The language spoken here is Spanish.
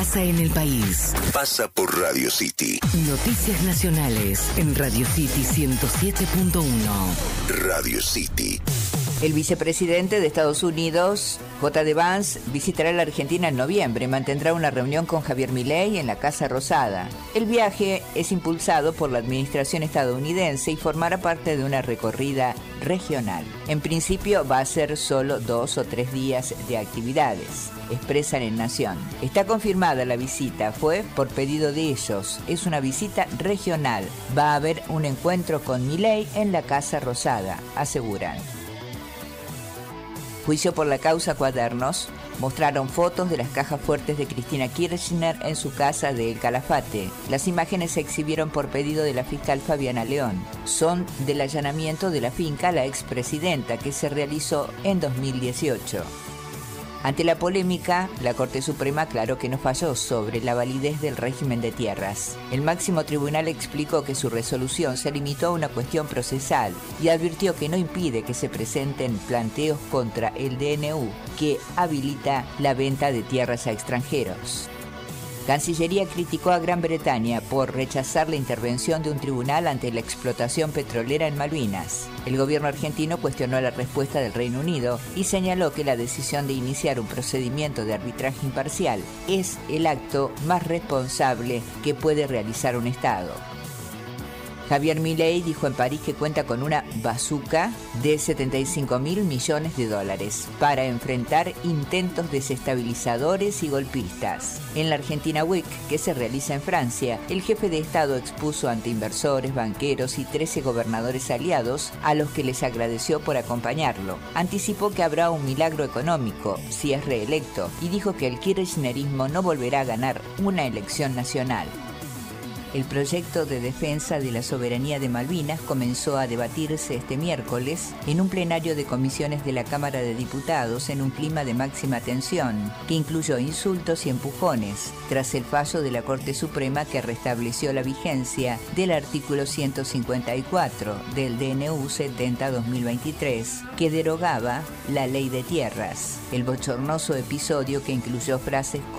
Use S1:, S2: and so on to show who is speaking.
S1: pasa en el país.
S2: Pasa por Radio City.
S1: Noticias nacionales en Radio City 107.1.
S2: Radio City.
S3: El vicepresidente de Estados Unidos, J.D. Vance, visitará la Argentina en noviembre. Mantendrá una reunión con Javier Milei en la Casa Rosada. El viaje es impulsado por la administración estadounidense y formará parte de una recorrida regional. En principio va a ser solo 2 o 3 días de actividades, expresan en Nación. Está confirmada la visita, fue por pedido de ellos. Es una visita regional. Va a haber un encuentro con Milei en la Casa Rosada, aseguran. Juicio por la causa Cuadernos. Mostraron fotos de las cajas fuertes de Cristina Kirchner en su casa de El Calafate. Las imágenes se exhibieron por pedido de la fiscal Fabiana León. Son del allanamiento de la finca La Expresidenta, que se realizó en 2018. Ante la polémica, la Corte Suprema aclaró que no falló sobre la validez del régimen de tierras. El máximo tribunal explicó que su resolución se limitó a una cuestión procesal y advirtió que no impide que se presenten planteos contra el DNU, que habilita la venta de tierras a extranjeros. Cancillería criticó a Gran Bretaña por rechazar la intervención de un tribunal ante la explotación petrolera en Malvinas. El gobierno argentino cuestionó la respuesta del Reino Unido y señaló que la decisión de iniciar un procedimiento de arbitraje imparcial es el acto más responsable que puede realizar un Estado. Javier Milei dijo en París que cuenta con una bazuca de $75.000 millones para enfrentar intentos desestabilizadores y golpistas. En la Argentina Week, que se realiza en Francia, el jefe de Estado expuso ante inversores, banqueros y 13 gobernadores aliados, a los que les agradeció por acompañarlo. Anticipó que habrá un milagro económico si es reelecto y dijo que el kirchnerismo no volverá a ganar una elección nacional. El proyecto de defensa de la soberanía de Malvinas comenzó a debatirse este miércoles en un plenario de comisiones de la Cámara de Diputados en un clima de máxima tensión, que incluyó insultos y empujones, tras el fallo de la Corte Suprema que restableció la vigencia del artículo 154 del DNU 70-2023, que derogaba la ley de tierras. El bochornoso episodio, que incluyó frases